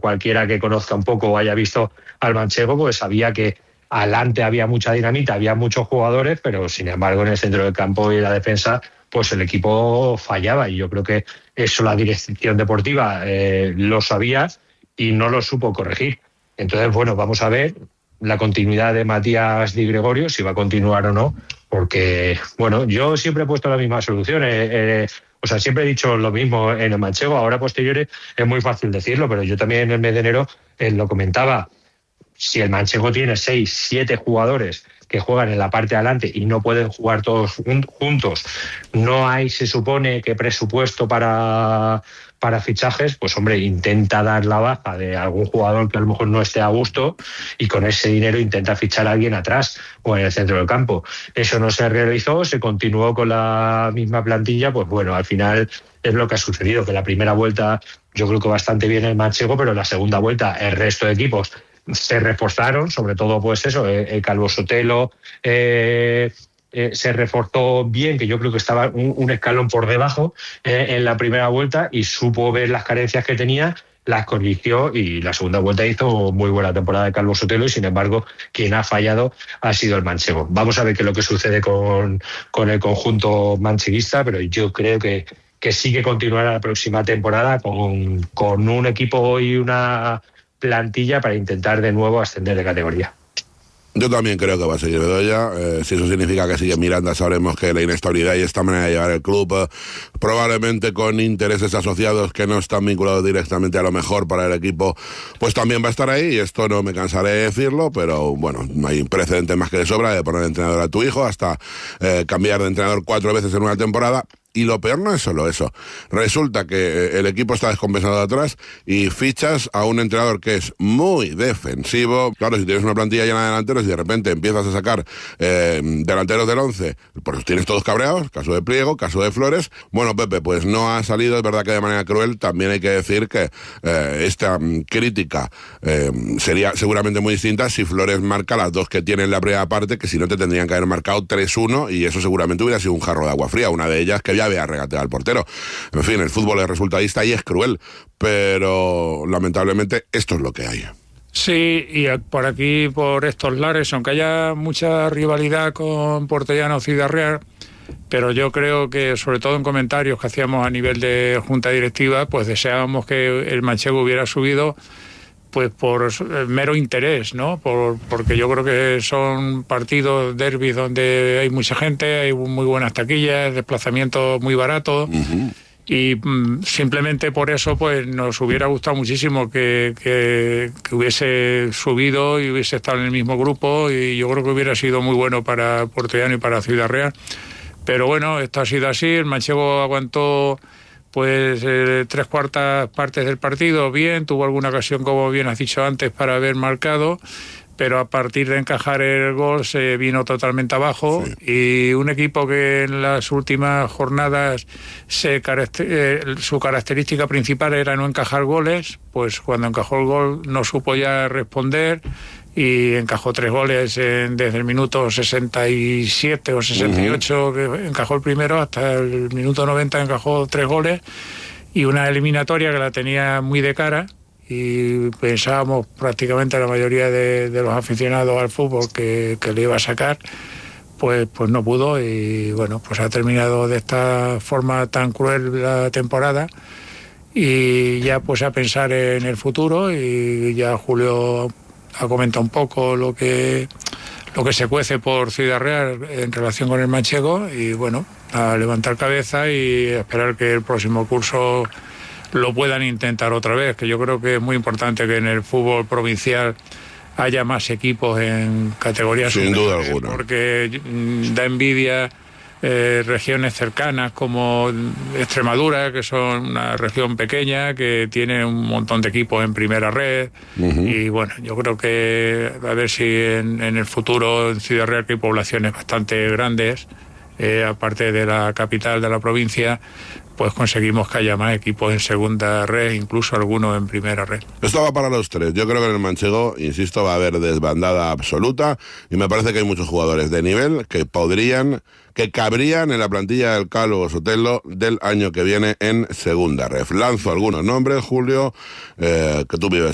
cualquiera que conozca un poco o haya visto al manchego, pues sabía que adelante había mucha dinamita, había muchos jugadores, pero sin embargo en el centro del campo y la defensa, pues el equipo fallaba, y yo creo que eso la dirección deportiva lo sabía y no lo supo corregir. Entonces, bueno, vamos a ver la continuidad de Matías Di Gregorio, si va a continuar o no, porque, bueno, yo siempre he puesto la misma solución. O sea, siempre he dicho lo mismo en el manchego. Ahora, posteriores, es muy fácil decirlo, pero yo también en el mes de enero lo comentaba. Si el manchego tiene 6, 7 jugadores que juegan en la parte de adelante y no pueden jugar todos juntos, no hay, se supone, que presupuesto para fichajes, pues hombre, intenta dar la baja de algún jugador que a lo mejor no esté a gusto, y con ese dinero intenta fichar a alguien atrás o en el centro del campo. Eso no se realizó, se continuó con la misma plantilla. Pues bueno, al final es lo que ha sucedido, que la primera vuelta yo creo que bastante bien el manchego, pero en la segunda vuelta el resto de equipos se reforzaron, sobre todo pues eso, Calvo Sotelo se reforzó bien, que yo creo que estaba un escalón por debajo en la primera vuelta, y supo ver las carencias que tenía, las corrigió, y la segunda vuelta hizo muy buena temporada de Calvo Sotelo, y sin embargo quien ha fallado ha sido el manchego. Vamos a ver qué es lo que sucede con el conjunto mancheguista, pero yo creo que sí que continuará la próxima temporada con un equipo y una plantilla para intentar de nuevo ascender de categoría. Yo también creo que va a seguir Bedoya. Si eso significa que sigue Miranda, sabremos que la inestabilidad y esta manera de llevar el club, probablemente con intereses asociados que no están vinculados directamente a lo mejor para el equipo, pues también va a estar ahí, y esto no me cansaré de decirlo, pero bueno, hay precedentes más que de sobra de poner entrenador a tu hijo, hasta cambiar de entrenador 4 veces en una temporada. Y lo peor no es solo eso. Resulta que el equipo está descompensado atrás y fichas a un entrenador que es muy defensivo. Claro, si tienes una plantilla llena de delanteros y de repente empiezas a sacar delanteros del 11, pues los tienes todos cabreados. Caso de Priego, caso de Flores. Bueno, Pepe, pues no ha salido, es verdad que de manera cruel. También hay que decir que esta crítica sería seguramente muy distinta si Flores marca las 2 que tiene en la primera parte, que si no te tendrían que haber marcado 3-1, y eso seguramente hubiera sido un jarro de agua fría. Una de ellas que ya había regateado al portero. En fin, el fútbol es resultadista y es cruel, pero lamentablemente esto es lo que hay. Sí, y por aquí, por estos lares, aunque haya mucha rivalidad con Puertollano o Ciudad Real, pero yo creo que, sobre todo en comentarios que hacíamos a nivel de junta directiva, pues deseábamos que el manchego hubiera subido, pues por mero interés, ¿no? Porque yo creo que son partidos, derbis, donde hay mucha gente, hay muy buenas taquillas, desplazamientos muy baratos. Uh-huh. Y simplemente por eso pues nos hubiera gustado muchísimo que hubiese subido y hubiese estado en el mismo grupo, y yo creo que hubiera sido muy bueno para Puertollano y para Ciudad Real. Pero bueno, esto ha sido así. El manchego aguantó pues 3/4 partes del partido bien, tuvo alguna ocasión, como bien has dicho antes, para haber marcado, pero a partir de encajar el gol se vino totalmente abajo. Sí. Y un equipo que en las últimas jornadas su característica principal era no encajar goles, pues cuando encajó el gol no supo ya responder, y encajó 3 goles desde el minuto 67 o 68, que encajó el primero, hasta el minuto 90 encajó 3 goles, y una eliminatoria que la tenía muy de cara, y pensábamos prácticamente la mayoría de los aficionados al fútbol que le iba a sacar, pues no pudo, y bueno, pues ha terminado de esta forma tan cruel la temporada. Y ya pues a pensar en el futuro, y ya Julio ha comentado un poco lo que se cuece por Ciudad Real en relación con el manchego, y bueno, a levantar cabeza y esperar que el próximo curso lo puedan intentar otra vez, que yo creo que es muy importante que en el fútbol provincial haya más equipos en categorías sin duda alguna, porque da envidia regiones cercanas como Extremadura, que son una región pequeña que tiene un montón de equipos en primera red. Uh-huh. Y bueno, yo creo que a ver si en el futuro en Ciudad Real, que hay poblaciones bastante grandes, aparte de la capital de la provincia, pues conseguimos que haya más equipos en segunda red, incluso algunos en primera red. Esto va para los tres. Yo creo que en el manchego, insisto, va a haber desbandada absoluta, y me parece que hay muchos jugadores de nivel que cabrían en la plantilla del Calvo Sotelo del año que viene en segunda red. Lanzo algunos nombres, Julio, que tú vives